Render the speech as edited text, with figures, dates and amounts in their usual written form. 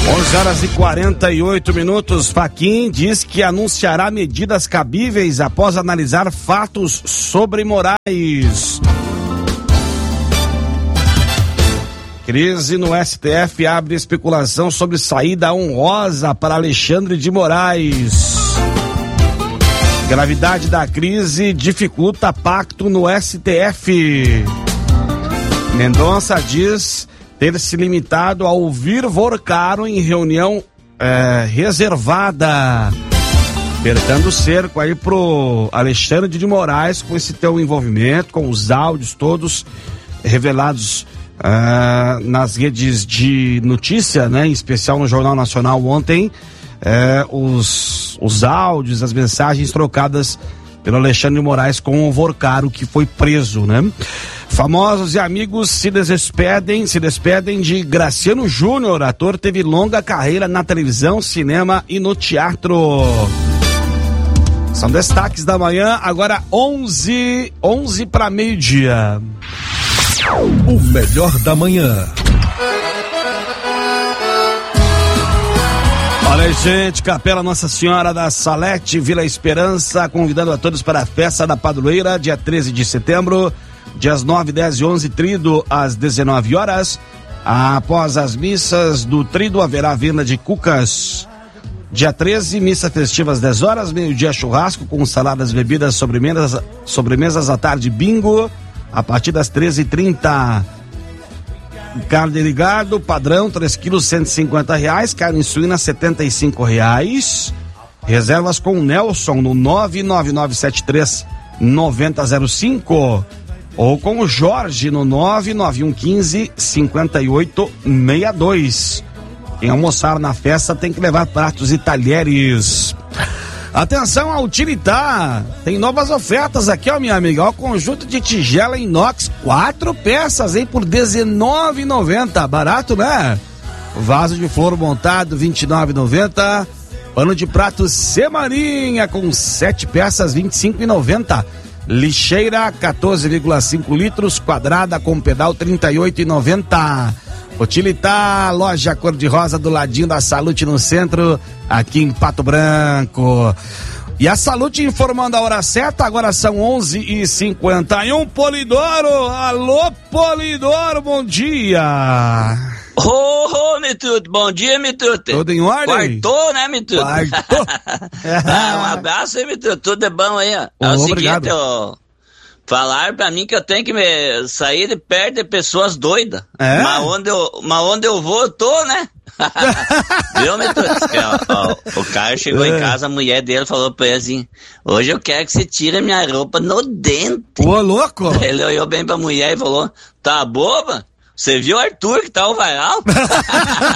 11h48. Fachin diz que anunciará medidas cabíveis após analisar fatos sobre Moraes. Crise no STF abre especulação sobre saída honrosa para Alexandre de Moraes. Gravidade da crise dificulta pacto no STF. Mendonça diz ter se limitado a ouvir Vorcaro em reunião reservada. Apertando o cerco aí pro Alexandre de Moraes com esse teu envolvimento, com os áudios todos revelados nas redes de notícia, né? Em especial no Jornal Nacional ontem, os áudios, as mensagens trocadas pelo Alexandre de Moraes com o Vorcaro, que foi preso, né? Famosos e amigos se despedem de Graciano Júnior. Ator teve longa carreira na televisão, cinema e no teatro. São destaques da manhã, agora 11 para meio-dia. O melhor da manhã. Olha aí, gente, Capela Nossa Senhora da Salete, Vila Esperança, convidando a todos para a festa da padroeira, dia 13 de setembro, dias 9, 10 e 11, trido às 19 horas. Após as missas do trido, haverá venda de cucas. Dia 13, missa festiva às 10 horas, meio-dia churrasco com saladas, bebidas, sobremesas à tarde, bingo, a partir das 13h30. Carne de gado padrão 3 quilos R$150, carne suína R$75. Reservas com o Nelson no 99973-9005 ou com o Jorge no 99115-5862. Quem almoçar na festa tem que levar pratos e talheres. Atenção, a Utilitar tem novas ofertas aqui, ó, minha amiga. Ó, conjunto de tigela inox, 4 peças, hein, por R$19,90. Barato, né? Vaso de flor montado, R$29,90. Pano de prato Semarinha com 7 peças, R$25,90. Lixeira, 14,5 litros, quadrada com pedal, R$38,90. Utilitar, loja cor-de-rosa do ladinho da Salute no centro, aqui em Pato Branco. E a Salute informando a hora certa, agora são 11h51. Polidoro, alô Polidoro, bom dia. Mituto, bom dia, Mituto. Tudo em ordem? Quartou, né, Mituto? Quartou. Um abraço aí, Mituto, tudo é bom aí, ó. É o seguinte, falaram pra mim que eu tenho que sair de perto de pessoas doidas. É? Mas onde eu vou, eu tô, né? Viu, Mituto? O cara chegou em casa, a mulher dele falou pra ele assim: hoje eu quero que você tire minha roupa no dente. Ô, louco! Ele olhou bem pra mulher e falou: tá boba? Você viu o Arthur que tá o varal?